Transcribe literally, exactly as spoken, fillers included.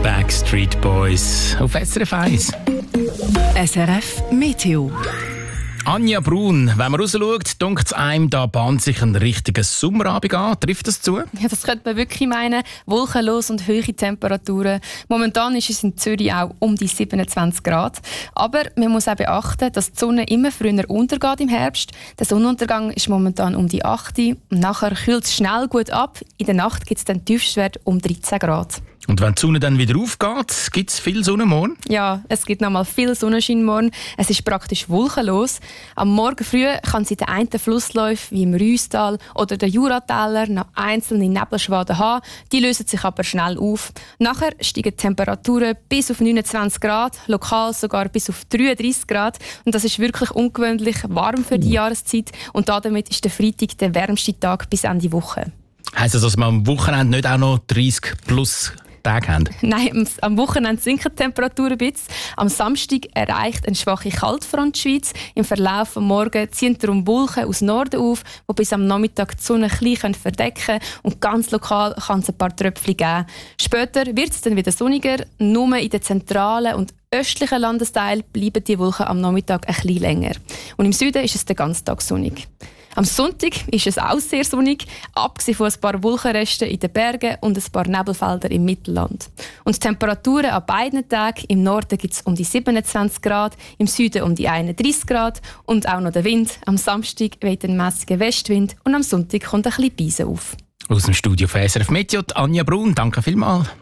Backstreet Boys auf S R F eins. S R F Meteo. Anja Brun, wenn man rausschaut, dunkt es einem, da bahnt sich ein richtiger Sommerabend an. Trifft das zu? Ja, das könnte man wirklich meinen. Wolkenlos und hohe Temperaturen. Momentan ist es in Zürich auch um die siebenundzwanzig Grad. Aber man muss auch beachten, dass die Sonne immer früher untergeht im Herbst. Der Sonnenuntergang ist momentan um die acht Uhr. Und nachher kühlt es schnell gut ab. In der Nacht gibt es dann Tiefstwert um dreizehn Grad. Und wenn die Sonne dann wieder aufgeht, gibt es viel Sonne morgen? Ja, es gibt noch mal viel Sonnenschein morgen. Es ist praktisch wolkenlos. Am Morgen früh kann es in den einen Flussläufen, wie im Rüstal oder der Juratäler, noch einzelne Nebelschwaden haben. Die lösen sich aber schnell auf. Nachher steigen die Temperaturen bis auf neunundzwanzig Grad, lokal sogar bis auf dreiunddreißig Grad. Und das ist wirklich ungewöhnlich warm für die Jahreszeit. Und damit ist der Freitag der wärmste Tag bis Ende Woche. Heisst das, dass wir am Wochenende nicht auch noch dreißig plus Tage haben? Nein, am Wochenende sinken die Temperaturen ein bisschen. Am Samstag erreicht eine schwache Kaltfront die Schweiz. Im Verlauf des Morgens ziehen darum Wolken aus Norden auf, die bis am Nachmittag die Sonne ein bisschen verdecken können. Und ganz lokal kann es ein paar Tröpfchen geben. Später wird es dann wieder sonniger. Nur in den zentralen und östlichen Landesteilen bleiben die Wolken am Nachmittag ein bisschen länger. Und im Süden ist es den ganzen Tag sonnig. Am Sonntag ist es auch sehr sonnig, abgesehen von ein paar Wolkenresten in den Bergen und ein paar Nebelfelder im Mittelland. Und die Temperaturen an beiden Tagen: im Norden gibt es um die siebenundzwanzig Grad, im Süden um die einunddreißig Grad und auch noch der Wind. Am Samstag weht ein mässiger Westwind und am Sonntag kommt ein bisschen Beise auf. Aus dem Studio von S R F Meteo, Anja Brun, danke vielmals.